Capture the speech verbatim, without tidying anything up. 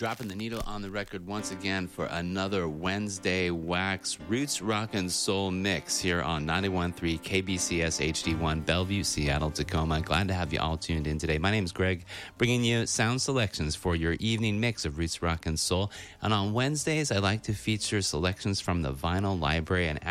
Dropping the needle on the record once again for another Wednesday Wax Roots Rock and Soul mix here on ninety-one point three K B C S H D one, Bellevue, Seattle, Tacoma. Glad to have you all tuned in today. My name is Greg, bringing you sound selections for your evening mix of Roots Rock and Soul. And on Wednesdays, I like to feature selections from the Vinyl Library and